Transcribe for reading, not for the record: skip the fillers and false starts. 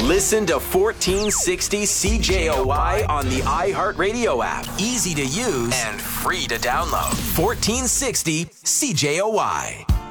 Listen to 1460 CJOY on the iHeartRadio app. Easy to use and free to download. 1460 CJOY.